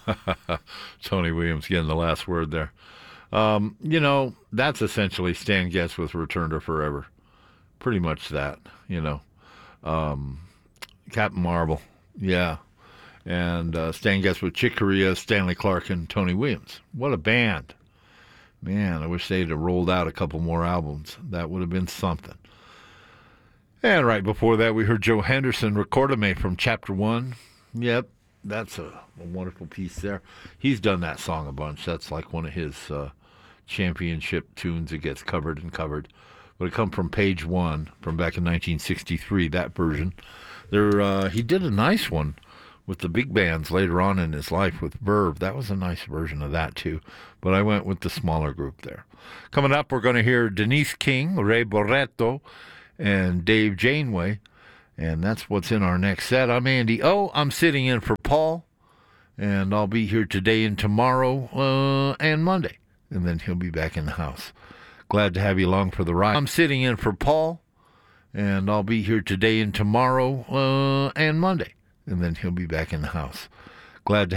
Tony Williams getting the last word there. That's essentially Stan Getz with Return to Forever. Pretty much that, Um, Captain Marvel, yeah. And Stan Getz with Chick Corea, Stanley Clarke, and Tony Williams. What a band. Man, I wish they'd have rolled out a couple more albums. That would have been something. And right before that, we heard Joe Henderson, Recordame from Chapter 1. Yep, that's a wonderful piece there. He's done that song a bunch. That's like one of his championship tunes that gets covered and covered. But it come from Page One from back in 1963, that version. He did a nice one with the big bands later on in his life with Verve. That was a nice version of that, too. But I went with the smaller group there. Coming up, we're going to hear Denise King, Ray Barretto, and Dave Janeway. And that's what's in our next set. I'm Andy O. I'm sitting in for Paul. And I'll be here today and tomorrow and Monday. And then he'll be back in the house. Glad to have you along for the ride. I'm sitting in for Paul. And I'll be here today and tomorrow and Monday. And then he'll be back in the house. Glad to